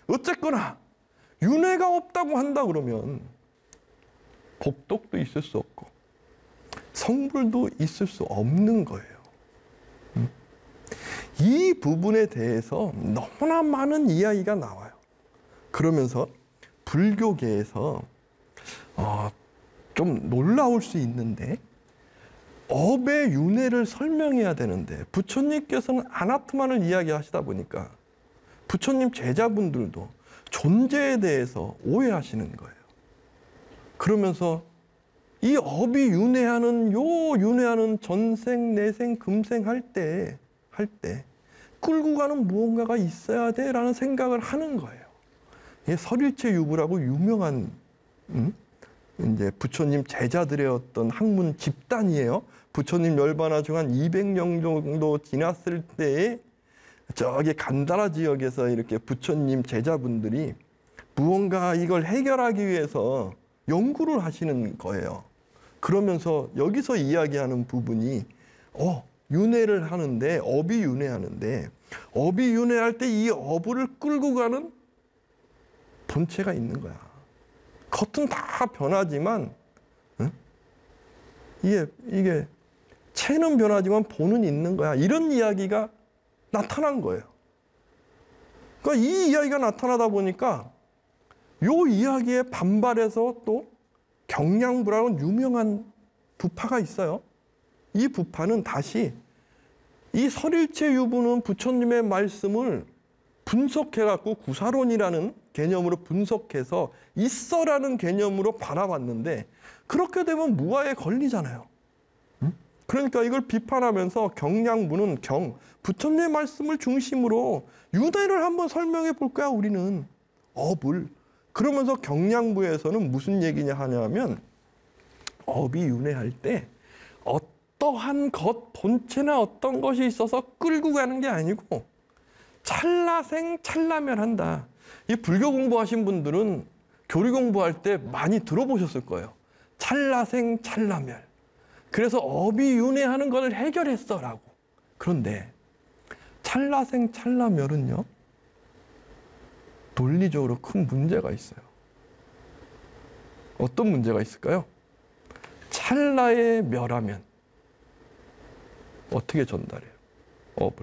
어쨌거나 윤회가 없다고 한다 그러면 복덕도 있을 수 없고 성불도 있을 수 없는 거예요. 이 부분에 대해서 너무나 많은 이야기가 나와요. 그러면서 불교계에서 좀 놀라울 수 있는데 업의 윤회를 설명해야 되는데 부처님께서는 아나트만을 이야기하시다 보니까 부처님 제자분들도 존재에 대해서 오해하시는 거예요. 그러면서 이 업이 윤회하는 전생, 내생, 금생 할 때 끌고 가는 무언가가 있어야 돼라는 생각을 하는 거예요. 이게 설일체 유부라고 유명한 이제 부처님 제자들의 어떤 학문 집단이에요. 부처님 멸반하 중 한 200년 정도 지났을 때에 저기 간다라 지역에서 이렇게 부처님 제자분들이 무언가 이걸 해결하기 위해서 연구를 하시는 거예요. 그러면서 여기서 이야기하는 부분이 윤회를 하는데 업이 윤회하는데 업이 윤회할 때 이 업을 끌고 가는 본체가 있는 거야. 겉은 다 변하지만 이게 체는 변하지만 본은 있는 거야. 이런 이야기가 나타난 거예요. 그러니까 이 이야기가 나타나다 보니까 요 이야기에 반발해서 또 경량부라는 유명한 부파가 있어요. 이 부파는 다시 이 설일체 유부는 부처님의 말씀을 분석해갖고 구사론이라는 개념으로 분석해서 있어라는 개념으로 바라봤는데 그렇게 되면 무아에 걸리잖아요. 그러니까 이걸 비판하면서 경량부는 부처님의 말씀을 중심으로 윤회를 한번 설명해 볼 거야 우리는 업을. 그러면서 경량부에서는 무슨 얘기냐 하냐면 업이 윤회할 때 어떠한 것 본체나 어떤 것이 있어서 끌고 가는 게 아니고 찰나생 찰나멸한다. 이 불교 공부하신 분들은 교리 공부할 때 많이 들어보셨을 거예요. 찰나생 찰나멸. 그래서 업이 윤회하는 것을 해결했어라고. 그런데 찰나생 찰나멸은요 논리적으로 큰 문제가 있어요. 어떤 문제가 있을까요? 찰나에 멸하면 어떻게 전달해요? 업을.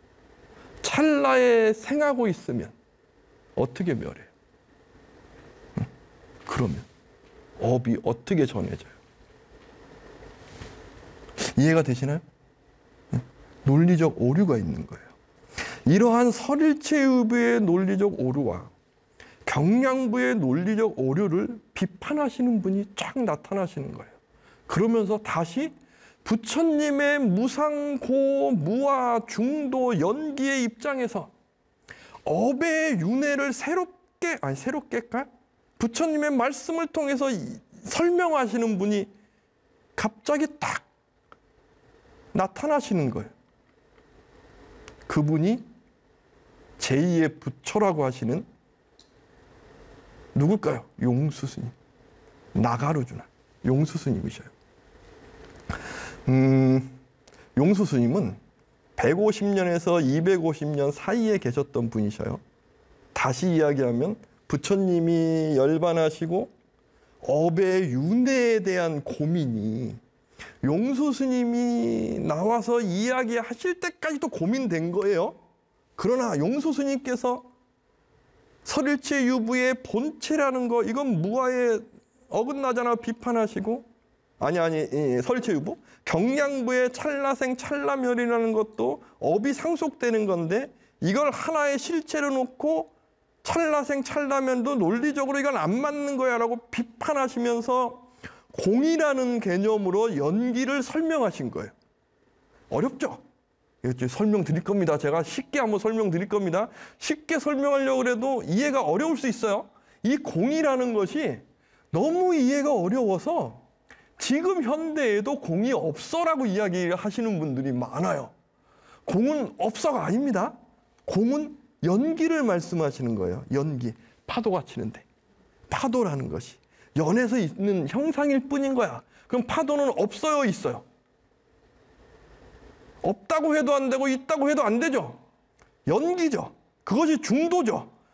찰나에 생하고 있으면 어떻게 멸해요? 그러면 업이 어떻게 전해져요? 이해가 되시나요? 논리적 오류가 있는 거예요. 이러한 설일체 유부의 논리적 오류와 경량부의 논리적 오류를 비판하시는 분이 쫙 나타나시는 거예요. 그러면서 다시 부처님의 무상고, 무아, 중도, 연기의 입장에서 업의 윤회를 새롭게일까? 부처님의 말씀을 통해서 설명하시는 분이 갑자기 딱 나타나시는 거예요. 그분이 제2의 부처라고 하시는 누굴까요? 용수스님. 나가르주나. 용수스님이셔요. 용수스님은 150년에서 250년 사이에 계셨던 분이셔요. 다시 이야기하면 부처님이 열반하시고 업의 윤회에 대한 고민이 용수스님이 나와서 이야기하실 때까지도 고민된 거예요. 그러나 용수스님께서 설일체 유부의 본체라는 거 이건 무아에 어긋나잖아 비판하시고 설일체 유부 경량부의 찰나생 찰나멸이라는 것도 업이 상속되는 건데 이걸 하나의 실체로 놓고 찰나생 찰나멸도 논리적으로 이건 안 맞는 거야 라고 비판하시면서 공이라는 개념으로 연기를 설명하신 거예요. 어렵죠? 설명드릴 겁니다. 제가 쉽게 한번 설명드릴 겁니다. 쉽게 설명하려고 해도 이해가 어려울 수 있어요. 이 공이라는 것이 너무 이해가 어려워서 지금 현대에도 공이 없어라고 이야기하시는 분들이 많아요. 공은 없어가 아닙니다. 공은 연기를 말씀하시는 거예요. 연기. 파도가 치는데. 파도라는 것이 연에서 있는 형상일 뿐인 거야. 그럼 파도는 없어요, 있어요? 없다고 해도 안 되고 있다고 해도 안 되죠. 연기죠. 그것이 중도죠.